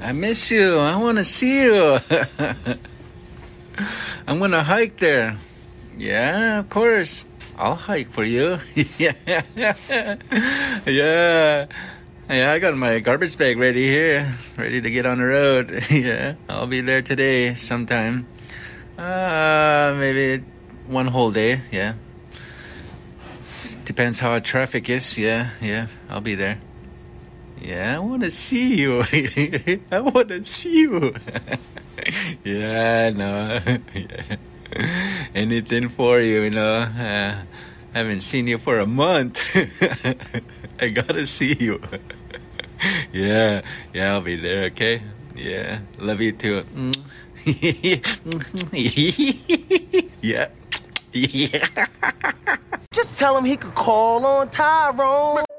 I miss you. I want to see you. I'm going to hike there. Yeah, of course. I'll hike for you. Yeah. Yeah. Yeah, I got my garbage bag ready here. Ready to get on the road. Yeah, I'll be there today sometime. Maybe one whole day. Yeah. Depends how traffic is. Yeah, I'll be there. Yeah, I want to see you. I want to see you. Yeah, no. Yeah. Anything for you, haven't seen you for a month. I gotta see you. Yeah, I'll be there, okay? Yeah, love you too. Yeah. Just tell him he could call on Tyrone.